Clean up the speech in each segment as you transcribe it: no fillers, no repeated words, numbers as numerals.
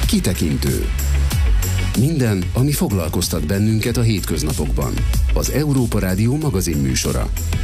Kitekintő. Minden, ami foglalkoztat bennünket a hétköznapokban. Az Európa Rádió magazinműsora.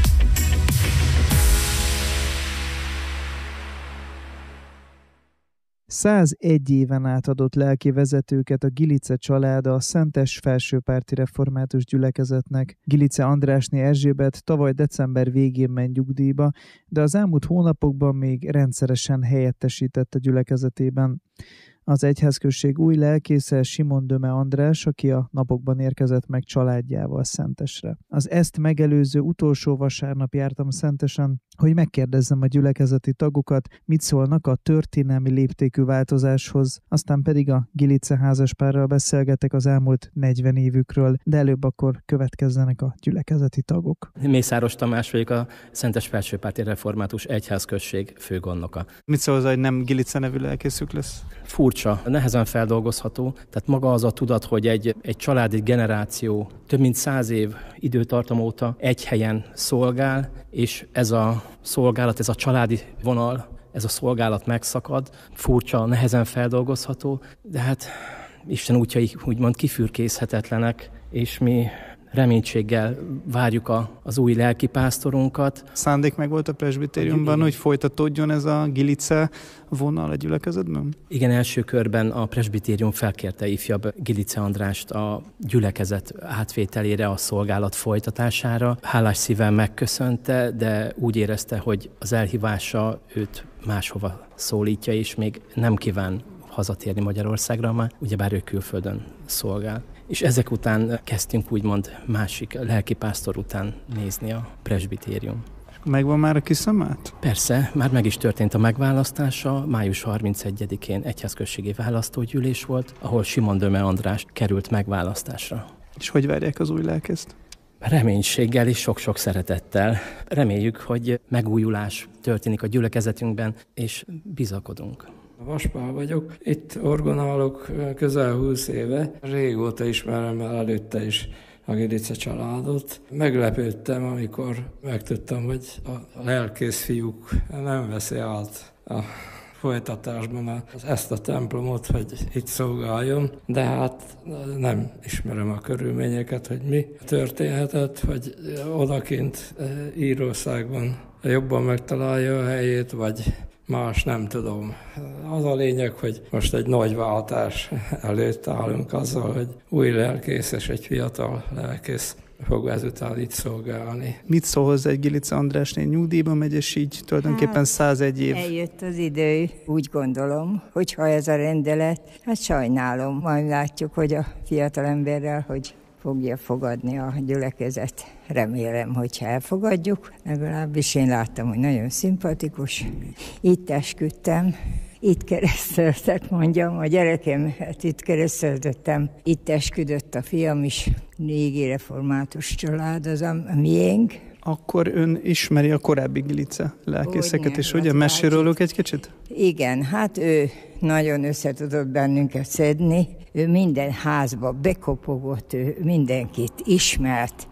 ...101 éven át adott lelki vezetőket a Gilice család a Szentes Felsőpárti Református Gyülekezetnek. Gilice Andrásné Erzsébet tavaly december végén ment nyugdíjba, de az elmúlt hónapokban még rendszeresen helyettesített a gyülekezetében. Az egyházközség új lelkésze Simon Döme András, aki a napokban érkezett meg családjával Szentesre. Az ezt megelőző utolsó vasárnap jártam Szentesen, hogy megkérdezzem a gyülekezeti tagokat, mit szólnak a történelmi léptékű változáshoz, aztán pedig a Gilice házaspárral beszélgetek az elmúlt 40 évükről, de előbb akkor következzenek a gyülekezeti tagok. Mészáros Tamás vagyok, a Szentes Felsőpárti Református Egyházközség főgondnoka. Mit szól hozzá, hogy nem Gilice nevű lelkészük lesz? Furcsa, nehezen feldolgozható, tehát maga az a tudat, hogy egy család, egy generáció több mint 100 év időtartam óta egy helyen szolgál, és ez a szolgálat, ez a családi vonal, ez a szolgálat megszakad. Furcsa, nehezen feldolgozható, de hát Isten útjai úgymond kifürkészhetetlenek, és mi reménységgel várjuk az új lelkipásztorunkat. Szándék meg volt a presbitériumban, hogy folytatódjon ez a Gilice vonal a gyülekezetben? Igen, első körben a presbitérium felkérte ifjabb Gilice Andrást a gyülekezet átvételére, a szolgálat folytatására. Hálás szívvel megköszönte, de úgy érezte, hogy az elhívása őt máshova szólítja, és még nem kíván hazatérni Magyarországra, már ugyebár ő külföldön szolgál. És ezek után kezdtünk úgymond másik lelkipásztor után nézni a presbitérium. Megvan már a kiszemelt? Persze, már meg is történt a megválasztása. Május 31-én egyházközségi választógyűlés volt, ahol Simon Döme András került megválasztásra. És hogy várják az új lelkészt? Reménységgel és sok-sok szeretettel. Reméljük, hogy megújulás történik a gyülekezetünkben, és bizakodunk. Vaspál vagyok, itt orgonálok közel 20 éve, régóta ismerem el előtte is a Gilice családot. Meglepődtem, amikor megtudtam, hogy a lelkész fiúk nem veszi át a folytatásban ezt a templomot, hogy itt szolgáljon, de hát nem ismerem a körülményeket, hogy mi történhetett, hogy odakint Írországban jobban megtalálja a helyét, vagy más nem tudom. Az a lényeg, hogy most egy nagy váltás előtt állunk azzal, hogy új lelkész és egy fiatal lelkész fog ezután itt szolgálni. Mit szól hozzá egy Gilice Andrásné nyugdíjba megy, és így tulajdonképpen 101 év? Eljött az idő, úgy gondolom, hogyha ez a rendelet, hát sajnálom. Majd látjuk, hogy a fiatal emberrel, hogy fogja fogadni a gyülekezet. Remélem, hogyha elfogadjuk. Legalábbis én láttam, hogy nagyon szimpatikus. Itt esküdtem, itt kereszteltek, mondjam, a gyerekemet itt kereszteltettem. Itt esküdött a fiam is, régi református család az a miénk. Akkor ön ismeri a korábbi Gilice lelkészeket is, ugye? Mesél róluk egy kicsit? Igen, hát ő nagyon összetudott bennünket szedni. Ő minden házba bekopogott, ő mindenkit ismert,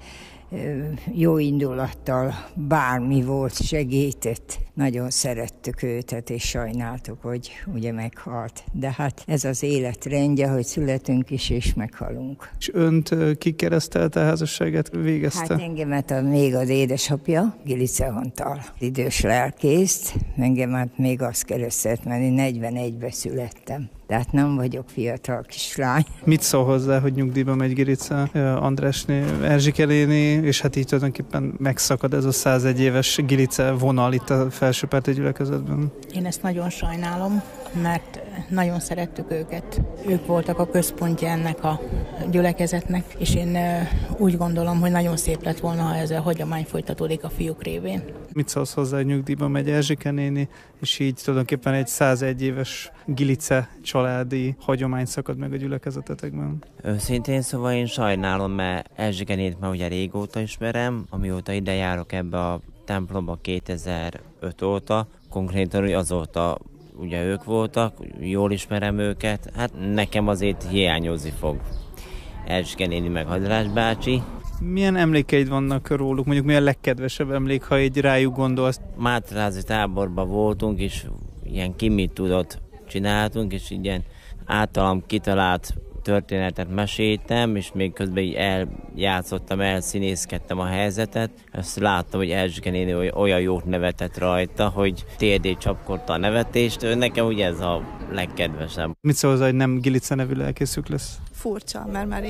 jó indulattal bármi volt, segített. Nagyon szerettük őt, és sajnáltuk, hogy ugye meghalt. De hát ez az életrendje, hogy születünk is, és meghalunk. És önt kikeresztelte a házasságát végezte? Hát engemet még az édesapja, Gilice Antal, idős lelkészt, engemet még azt keresztelt, mert én 41-ben születtem. Tehát nem vagyok fiatal kislány. Mit szól hozzá, hogy nyugdíjba megy Gilice Andrásné Erzsike néni, és hát így tulajdonképpen megszakad ez a 101 éves Gilice vonal itt a Felsőpárti gyülekezetben? Én ezt nagyon sajnálom, mert nagyon szerettük őket. Ők voltak a központja ennek a gyülekezetnek, és én úgy gondolom, hogy nagyon szép lett volna, ha ez a hagyomány folytatódik a fiúk révén. Mit szólsz hozzá, hogy nyugdíjba megy Erzsike néni, és így tulajdonképpen egy 101 éves Gilice családi hagyomány szakad meg a gyülekezetetekben? Őszintén szóval én sajnálom, mert Erzsike nénit már ugye régóta ismerem, amióta ide járok ebbe a templomba 2005 óta, konkrétan azóta ugye ők voltak, jól ismerem őket, hát nekem azért hiányozni fog Erzsike néni meg András bácsi. Milyen emlékeid vannak róluk? Mondjuk mi a legkedvesebb emlék, ha így rájuk gondolsz? Máterázi táborban voltunk, és ilyen ki mit tudott csináltunk, és ilyen általam kitalált történetet meséltem, és még közben így eljátszottam, elszínészkedtem a helyzetet. Ezt láttam, hogy Erzsike néni olyan jót nevetett rajta, hogy térdét csapkodta a nevetést. Nekem ugye ez a legkedvesebb. Mit szólsz, hogy nem Gilice nevű lelkészük lesz? Furcsa, mert már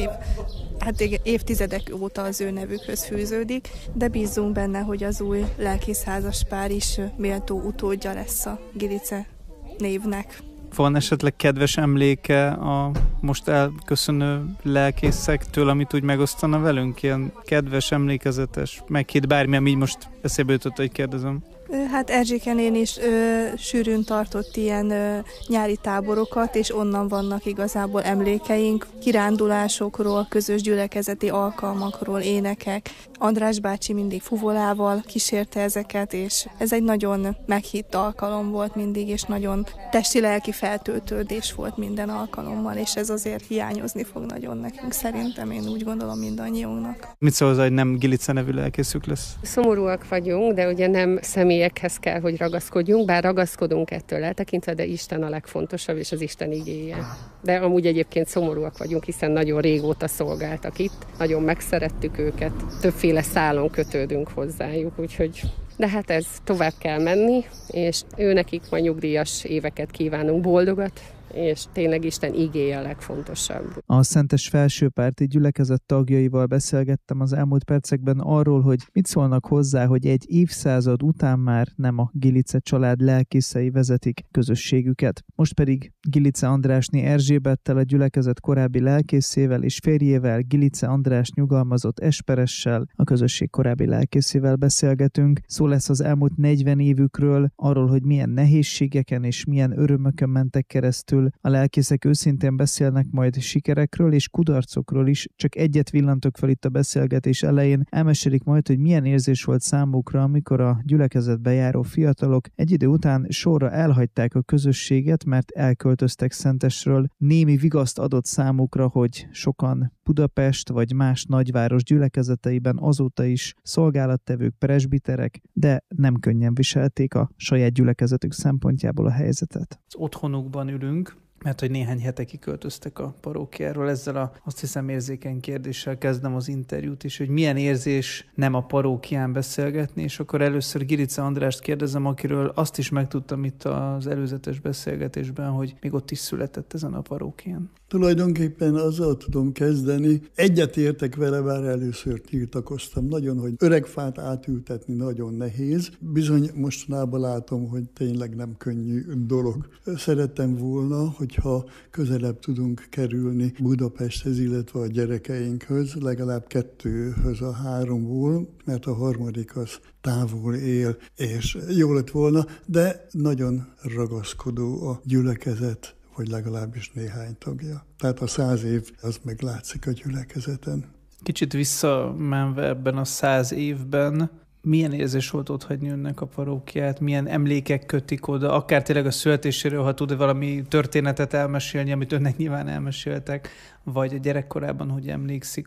évtizedek óta az ő nevükhöz fűződik, de bízunk benne, hogy az új lelkészházas pár is méltó utódja lesz a Gilice névnek. Van esetleg kedves emléke a most elköszönő lelkészektől, amit úgy megosztana velünk? Ilyen kedves, emlékezetes, meghitt bármi, ami így most eszébe jutott, hogy kérdezem. Hát Erzsike néni is sűrűn tartott ilyen nyári táborokat, és onnan vannak igazából emlékeink, kirándulásokról, közös gyülekezeti alkalmakról, énekek. András bácsi mindig fuvolával kísérte ezeket, és ez egy nagyon meghitt alkalom volt mindig, és nagyon testi-lelki feltöltődés volt minden alkalommal, és ez azért hiányozni fog nagyon nekünk szerintem, én úgy gondolom mindannyiunknak. Mit szólsz, hogy nem Gilice nevű lelkészük lesz? Szomorúak vagyunk, de ugye nem személyekhez kell, hogy ragaszkodjunk, bár ragaszkodunk ettől eltekintve, de Isten a legfontosabb, és az Isten igéje. De amúgy egyébként szomorúak vagyunk, hiszen nagyon régóta szolgáltak itt, nagyon megszerettük őket, többféle szálon kötődünk hozzájuk, úgyhogy de hát ez tovább kell menni, és őnekik ma nyugdíjas éveket kívánunk, boldogat, és tényleg Isten igéje a legfontosabb. A Szentes Felsőpárti Gyülekezet tagjaival beszélgettem az elmúlt percekben arról, hogy mit szólnak hozzá, hogy egy évszázad után már nem a Gilice család lelkészei vezetik közösségüket. Most pedig Gilice Andrásné Erzsébettel, a gyülekezet korábbi lelkészével és férjével, Gilice András nyugalmazott esperessel, a közösség korábbi lelkészével beszélgetünk. Szó lesz az elmúlt 40 évükről, arról, hogy milyen nehézségeken és milyen örömökön mentek keresztül. A lelkészek őszintén beszélnek majd sikerekről és kudarcokról is, csak egyet villantok fel itt a beszélgetés elején, elmesélik majd, hogy milyen érzés volt számukra, amikor a gyülekezetbe járó fiatalok egy idő után sorra elhagyták a közösséget, mert elköltöztek Szentesről. Némi vigaszt adott számukra, hogy sokan Budapest vagy más nagyváros gyülekezeteiben azóta is szolgálattevők, presbiterek, de nem könnyen viselték a saját gyülekezetük szempontjából a helyzetet. Az otthonukban ülünk, mert hogy néhány hete kiköltöztek a parókiáról. Ezzel azt hiszem érzékeny kérdéssel kezdem az interjút is, hogy milyen érzés nem a parókián beszélgetni, és akkor először Gilice Andrást kérdezem, akiről azt is megtudtam itt az előzetes beszélgetésben, hogy még ott is született ezen a parókián. Tulajdonképpen azzal tudom kezdeni. Egyetértek vele, bár először tiltakoztam nagyon, hogy öreg fát átültetni nagyon nehéz. Bizony mostanában látom, hogy tényleg nem könnyű dolog. Szerettem volna, hogyha közelebb tudunk kerülni Budapesthez, illetve a gyerekeinkhöz, legalább 2-höz a 3-ból, mert a harmadik az távol él, és jó lett volna, de nagyon ragaszkodó a gyülekezet, vagy legalábbis néhány tagja. Tehát a 100 év, az meglátszik a gyülekezeten. Kicsit visszamenve ebben a 100 évben, milyen érzés volt otthagyni önnek a parókiát, milyen emlékek kötik oda, akár tényleg a születéséről, ha tud valami történetet elmesélni, amit önnek nyilván elmeséltek, vagy a gyerekkorában, hogy emlékszik